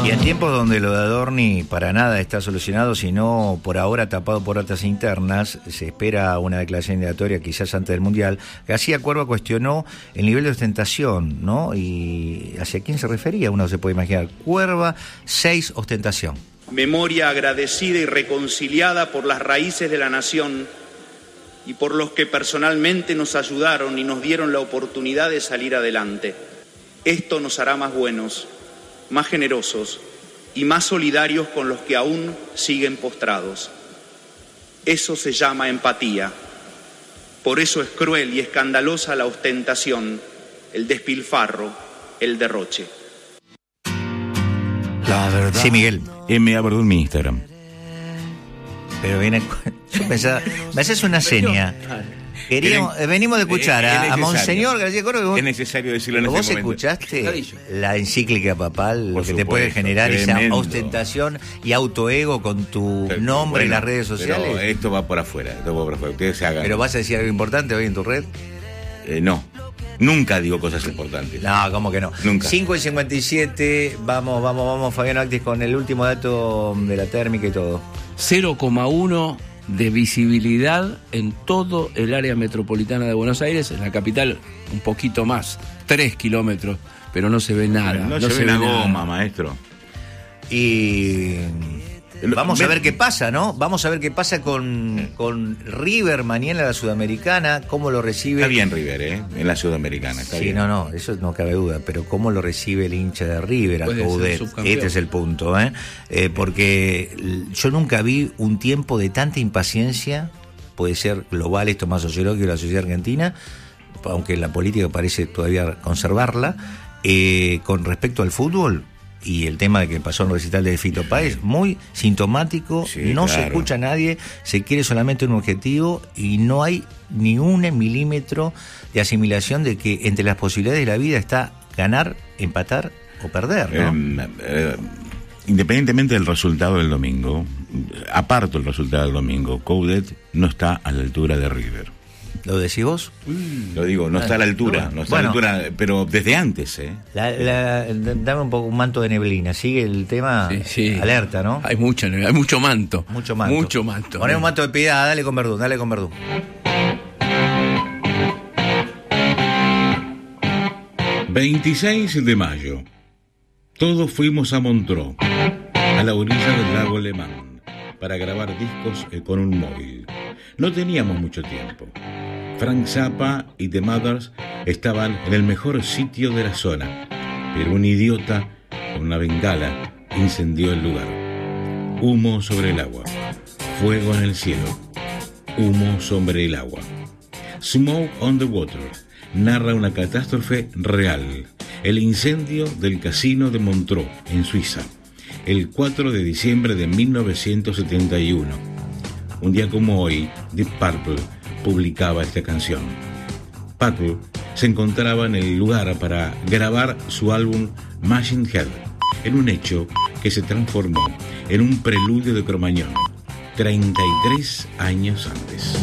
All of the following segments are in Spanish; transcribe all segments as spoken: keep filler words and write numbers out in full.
Y en tiempos donde lo de Adorni para nada está solucionado, sino por ahora tapado por otras internas, se espera una declaración indagatoria quizás antes del Mundial. García Cuerva cuestionó el nivel de ostentación, ¿no? Y ¿hacia quién se refería? Uno se puede imaginar. Cuerva, seis, ostentación. Memoria agradecida y reconciliada por las raíces de la nación y por los que personalmente nos ayudaron y nos dieron la oportunidad de salir adelante. Esto nos hará más buenos, más generosos y más solidarios con los que aún siguen postrados. Eso se llama empatía. Por eso es cruel y escandalosa la ostentación, el despilfarro, el derroche. La verdad. Sí, Miguel. M. Aberdú en mi Instagram. Pero viene. Yo pensaba. Me haces una seña. Queríamos, venimos de escuchar a, a Monseñor García Cuerva. Es necesario decirlo en ¿Vos este momento. escuchaste la encíclica papal? Lo Por que supuesto, te puede generar tremendo. Esa ostentación y autoego con tu Pero, nombre bueno, en las redes sociales. Pero esto va por afuera. Esto va por afuera. Ustedes se hagan. ¿Pero vas a decir algo importante hoy en tu red? Eh, no. Nunca digo cosas importantes. No, ¿cómo que no? Nunca. cinco y cincuenta y siete. Vamos, vamos, vamos, Fabián Actis, con el último dato de la térmica y todo. cero coma uno de visibilidad en todo el área metropolitana de Buenos Aires. En la capital un poquito más, tres kilómetros, pero no se ve nada. No, no se, se ve ve una nada. goma, maestro. Y vamos a Ven- ver qué pasa, ¿no? Vamos a ver qué pasa con, con River mañana en la Sudamericana, cómo lo recibe. Está bien River, ¿eh? En la Sudamericana. Está Sí, bien. no, no, eso no cabe duda, pero cómo lo recibe el hincha de River a Puede ser Coudet, subcampeón. este es el punto, ¿eh? Eh, porque l- yo nunca vi un tiempo de tanta impaciencia, puede ser global, esto más sociológico de la sociedad argentina, aunque la política parece todavía conservarla, eh, con respecto al fútbol. Y el tema de que pasó en el recital de Fito Páez, muy sintomático, Sí, no claro. se escucha a nadie, se quiere solamente un objetivo y no hay ni un milímetro de asimilación de que entre las posibilidades de la vida está ganar, empatar o perder, ¿no? Eh, eh, independientemente del resultado del domingo, aparto el resultado del domingo, Coudet no está a la altura de River. ¿Lo decís vos? Lo digo, no está a la altura, no está Bueno. a la altura, pero desde antes, ¿eh? La, la- dame un poco un manto de neblina, sigue el tema Sí, sí. alerta, ¿no? Hay mucho, hay mucho manto. Mucho manto. Mucho manto. Poné un manto de piedad, dale con Verdún, dale con Verdún. veintiséis de mayo. Todos fuimos a Montreux, a la orilla del lago Le Mans, para grabar discos eh, con un móvil. No teníamos mucho tiempo. Frank Zappa y The Mothers estaban en el mejor sitio de la zona, pero un idiota con una bengala incendió el lugar. Humo sobre el agua, fuego en el cielo, humo sobre el agua. Smoke on the Water narra una catástrofe real, el incendio del casino de Montreux, en Suiza, el cuatro de diciembre de mil novecientos setenta y uno. Un día como hoy, Deep Purple publicaba esta canción. Purple se encontraba en el lugar para grabar su álbum Machine Head, en un hecho que se transformó en un preludio de Cromañón, treinta y tres años antes.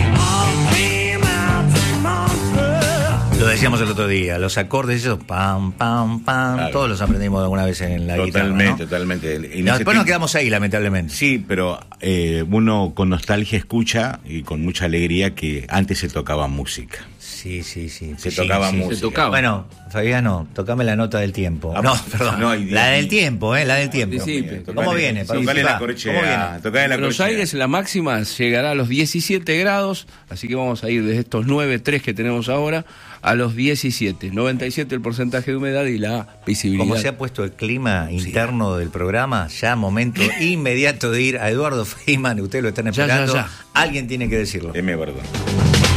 Lo decíamos el otro día, los acordes esos, pam, pam, pam, Claro. todos los aprendimos alguna vez en la Totalmente, guitarra, ¿no? totalmente. En No, ese después nos tiempo- quedamos ahí, lamentablemente. Sí, pero eh, uno con nostalgia escucha y con mucha alegría que antes se tocaba música. Sí, sí, sí. Se Sí, tocaba sí. música. Se tocaba. Bueno, Fabiano, tocame la nota del tiempo. Ah, No, no, perdón. no, y- la del tiempo, ¿eh? La del tiempo. Sí, sí, Tocale- ¿Cómo viene? Tocale Participá. la corchea. ¿Cómo viene? Tocale la Buenos corchea. Aires la máxima llegará a los diecisiete grados, así que vamos a ir de estos nueve tres que tenemos ahora a los diecisiete. noventa y siete el porcentaje de humedad y la visibilidad. Como se ha puesto el clima interno del programa, ya momento inmediato de ir a Eduardo Feynman, ustedes lo están Ya, ya, esperando. ya. Alguien tiene que decirlo. M. Verdón.